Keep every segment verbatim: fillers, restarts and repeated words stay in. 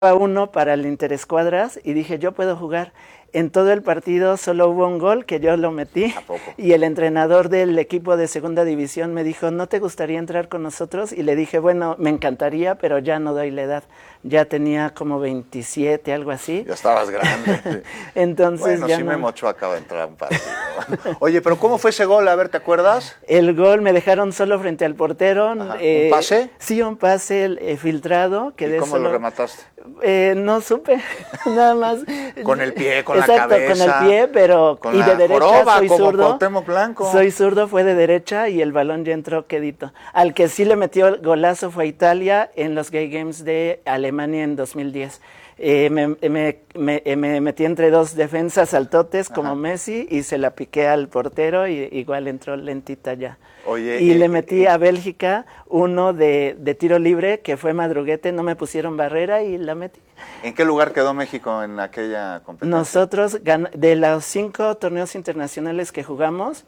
a uno para el interescuadras y dije, yo puedo jugar. En todo el partido solo hubo un gol que yo lo metí. ¿A poco? Y el entrenador del equipo de segunda división me dijo, ¿no te gustaría entrar con nosotros? Y le dije, bueno, me encantaría, pero ya no doy la edad. Ya tenía como veintisiete, algo así. Ya estabas grande. Entonces bueno, ya sí no. Memo Ochoa acaba de entrar a un partido. Oye, pero ¿cómo fue ese gol? A ver, ¿te acuerdas? El gol me dejaron solo frente al portero. Eh, ¿Un pase? Sí, un pase eh, filtrado. ¿Y cómo solo... lo remataste? Eh, no supe, nada más. Con el pie, con Exacto, la cabeza. Con el pie, pero con y la de derecha joroba, soy como zurdo. Cuauhtémoc Blanco. Soy zurdo, fue de derecha y el balón ya entró quedito. Al que sí le metió el golazo fue Italia en los Gay Games de Alemania en dos mil diez. Eh, me, me, me, me metí entre dos defensas altotes como Ajá. Messi y se la piqué al portero y igual entró lentita ya. Oye, y eh, le metí eh, a Bélgica uno de, de tiro libre que fue madruguete, no me pusieron barrera y la metí. ¿En qué lugar quedó México en aquella competencia? Nosotros, de los cinco torneos internacionales que jugamos,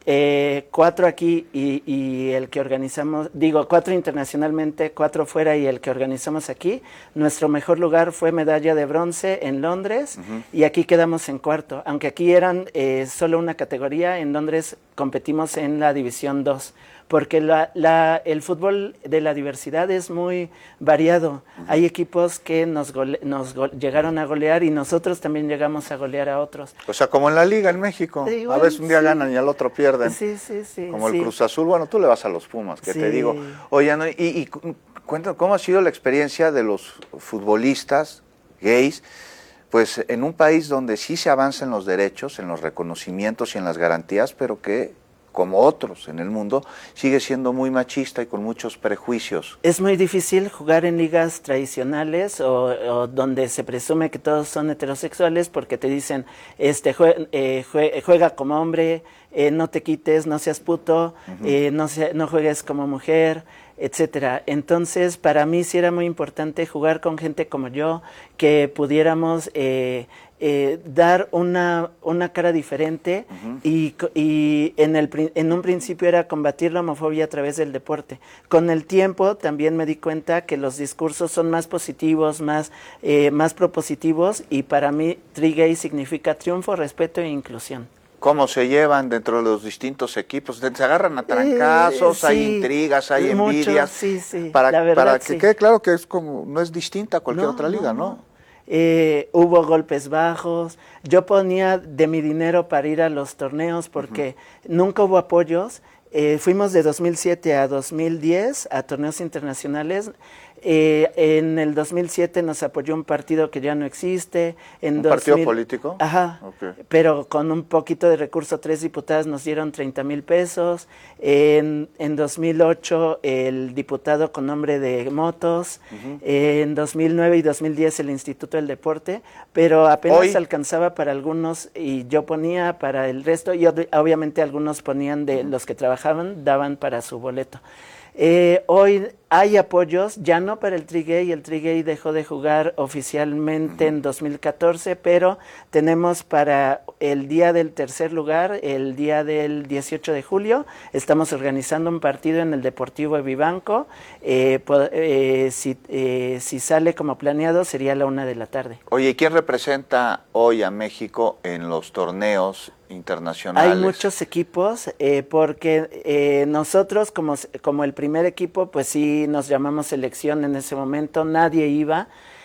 eh, cuatro aquí y, y el que organizamos, digo, cuatro internacionalmente, cuatro fuera y el que organizamos aquí, nuestro mejor lugar fue medalla de bronce en Londres uh-huh. y aquí quedamos en cuarto, aunque aquí eran eh, solo una categoría, en Londres competimos en la división dos. Porque la, la, el fútbol de la diversidad es muy variado. Uh-huh. Hay equipos que nos, gole, nos go, llegaron a golear y nosotros también llegamos a golear a otros. O sea, como en la liga en México. Sí, bueno, a veces un día sí. ganan y al otro pierden. Sí, sí, sí. Como sí. el Cruz Azul. Bueno, tú le vas a los Pumas, que sí. te digo. Oye, no, y, y cuéntanos, ¿cómo ha sido la experiencia de los futbolistas gays? Pues en un país donde sí se avanza en los derechos, en los reconocimientos y en las garantías, pero que como otros en el mundo, sigue siendo muy machista y con muchos prejuicios. Es muy difícil jugar en ligas tradicionales o, o donde se presume que todos son heterosexuales porque te dicen, este jue, eh, jue, juega como hombre, eh, no te quites, no seas puto, uh-huh. eh, no, se, no juegues como mujer, etcétera. Entonces, para mí sí era muy importante jugar con gente como yo, que pudiéramos eh, eh, dar una, una cara diferente uh-huh. y, y en, el, en un principio era combatir la homofobia a través del deporte. Con el tiempo también me di cuenta que los discursos son más positivos, más, eh, más propositivos y para mí Tri-Gay significa triunfo, respeto e inclusión. ¿Cómo se llevan dentro de los distintos equipos? ¿Se agarran a trancazos? Eh, sí, ¿hay intrigas? ¿Hay mucho, envidias? Sí, sí, para, la verdad, para que sí. quede claro que es como, no es distinta a cualquier no, otra liga, ¿no? ¿no? Eh, hubo golpes bajos. Yo ponía de mi dinero para ir a los torneos porque uh-huh. nunca hubo apoyos. Eh, fuimos de dos mil siete a dos mil diez a torneos internacionales. Eh, en el dos mil siete nos apoyó un partido que ya no existe. En ¿Un dos mil, partido político? Ajá, okay. Pero con un poquito de recurso, tres diputadas nos dieron treinta mil pesos. En, en dos mil ocho el diputado con nombre de motos. Uh-huh. En dos mil nueve y dos mil diez el Instituto del Deporte, pero apenas Hoy... alcanzaba para algunos y yo ponía para el resto y ob- obviamente algunos ponían de uh-huh. los que trabajaban, daban para su boleto. Eh, hoy hay apoyos, ya no para el Tri-Gay, el Tri-Gay dejó de jugar oficialmente uh-huh. en dos mil catorce, pero tenemos para el día del tercer lugar, el día del dieciocho de julio, estamos organizando un partido en el Deportivo Evibanco, eh, eh, si, eh, si sale como planeado sería a la una de la tarde. Oye, ¿quién representa hoy a México en los torneos internacionales? Hay muchos equipos, eh, porque eh, nosotros como, como el primer equipo, pues sí nos llamamos selección en ese momento, nadie iba.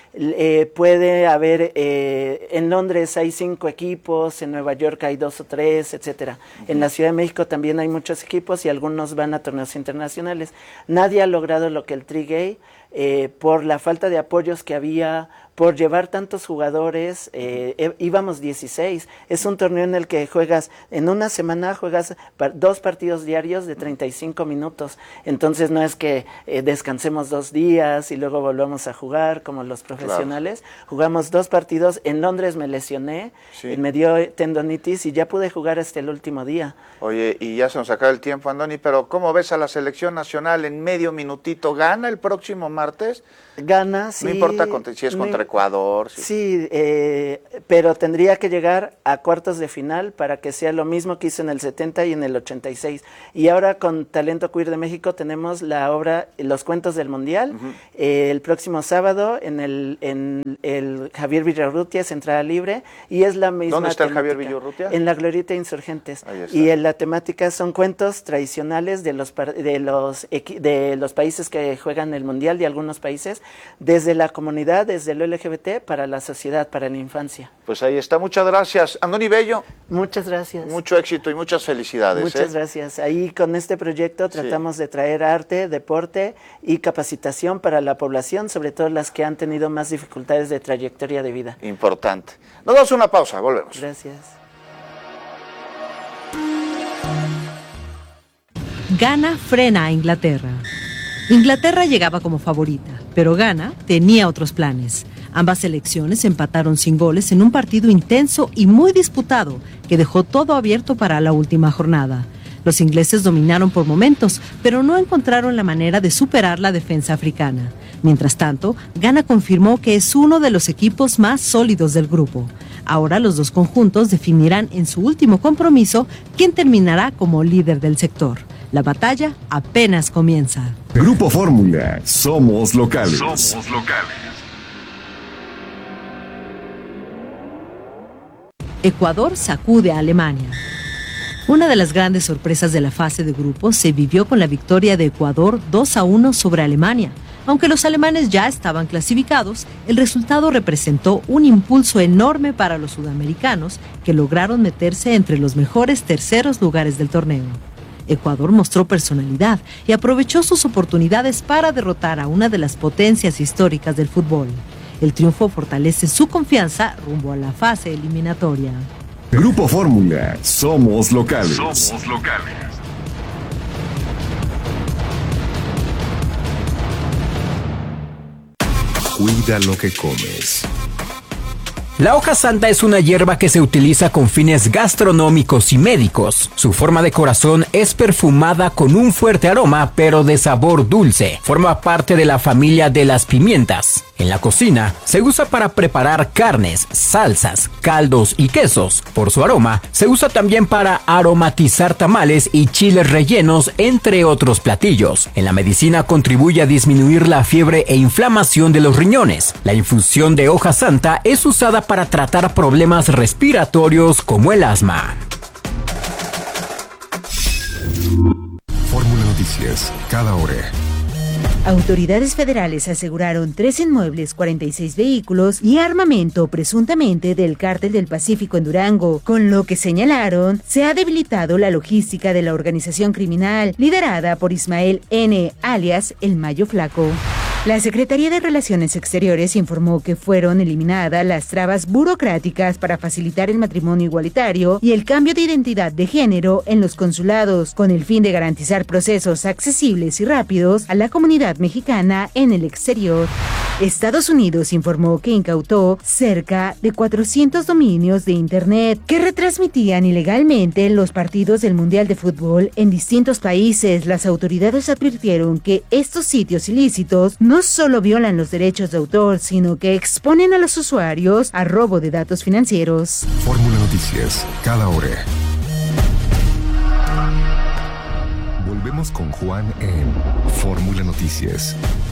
Eh, puede haber, eh, en Londres hay cinco equipos, en Nueva York hay dos o tres, etcétera. Uh-huh. En la Ciudad de México también hay muchos equipos y algunos van a torneos internacionales. Nadie ha logrado lo que el Tri-Gay, eh, por la falta de apoyos que había, por llevar tantos jugadores, eh, eh, íbamos dieciséis. Es un torneo en el que juegas, en una semana juegas par, dos partidos diarios de treinta y cinco minutos. Entonces no es que eh, descansemos dos días y luego volvamos a jugar como los profesionales. Claro. Jugamos dos partidos. En Londres me lesioné, sí. me dio tendonitis y ya pude jugar hasta el último día. Oye, y ya se nos acaba el tiempo, Andoni, pero ¿cómo ves a la selección nacional en medio minutito? ¿Gana el próximo martes? martes. Gana, sí. No importa contra, si es contra no, Ecuador. Sí, sí eh, pero tendría que llegar a cuartos de final para que sea lo mismo que hizo en el setenta y en el ochenta y seis. Y ahora con Talento Queer de México tenemos la obra Los Cuentos del Mundial. Uh-huh. eh, el próximo sábado en el, en el Javier Villarrutia, es entrada libre. Y es la misma ¿Dónde está temática. el Javier Villarrutia? En la Glorieta Insurgentes. Y en la temática son cuentos tradicionales de los, de los, de los países que juegan el Mundial, de algunos países, desde la comunidad, desde el L G B T, para la sociedad, para la infancia. Pues ahí está, muchas gracias. Andoni Bello. Muchas gracias. Mucho éxito y muchas felicidades. Muchas ¿eh? gracias. Ahí con este proyecto tratamos sí. de traer arte, deporte y capacitación para la población, sobre todo las que han tenido más dificultades de trayectoria de vida. Importante. Nos damos una pausa, volvemos. Gracias. Ghana frena a Inglaterra. Inglaterra llegaba como favorita, pero Ghana tenía otros planes. Ambas selecciones empataron sin goles en un partido intenso y muy disputado que dejó todo abierto para la última jornada. Los ingleses dominaron por momentos, pero no encontraron la manera de superar la defensa africana. Mientras tanto, Ghana confirmó que es uno de los equipos más sólidos del grupo. Ahora los dos conjuntos definirán en su último compromiso quién terminará como líder del sector. La batalla apenas comienza. Grupo Fórmula, somos locales. Somos locales. Ecuador sacude a Alemania. Una de las grandes sorpresas de la fase de grupos se vivió con la victoria de Ecuador dos a uno sobre Alemania. Aunque los alemanes ya estaban clasificados, el resultado representó un impulso enorme para los sudamericanos que lograron meterse entre los mejores terceros lugares del torneo. Ecuador mostró personalidad y aprovechó sus oportunidades para derrotar a una de las potencias históricas del fútbol. El triunfo fortalece su confianza rumbo a la fase eliminatoria. Grupo Fórmula, somos locales. Somos locales. Cuida lo que comes. La hoja santa es una hierba que se utiliza con fines gastronómicos y médicos. Su forma de corazón es perfumada con un fuerte aroma, pero de sabor dulce. Forma parte de la familia de las pimientas. En la cocina, se usa para preparar carnes, salsas, caldos y quesos. Por su aroma, se usa también para aromatizar tamales y chiles rellenos, entre otros platillos. En la medicina contribuye a disminuir la fiebre e inflamación de los riñones. La infusión de hoja santa es usada para tratar problemas respiratorios como el asma. Fórmula Noticias, cada hora. Autoridades federales aseguraron tres inmuebles, cuarenta y seis vehículos y armamento presuntamente del Cártel del Pacífico en Durango, con lo que señalaron se ha debilitado la logística de la organización criminal liderada por Ismael N., alias El Mayo Flaco. La Secretaría de Relaciones Exteriores informó que fueron eliminadas las trabas burocráticas para facilitar el matrimonio igualitario y el cambio de identidad de género en los consulados, con el fin de garantizar procesos accesibles y rápidos a la comunidad mexicana en el exterior. Estados Unidos informó que incautó cerca de cuatrocientos dominios de Internet que retransmitían ilegalmente los partidos del Mundial de Fútbol en distintos países. Las autoridades advirtieron que estos sitios ilícitos no solo violan los derechos de autor, sino que exponen a los usuarios a robo de datos financieros. Fórmula Noticias, cada hora. Volvemos con Juan en Fórmula Noticias.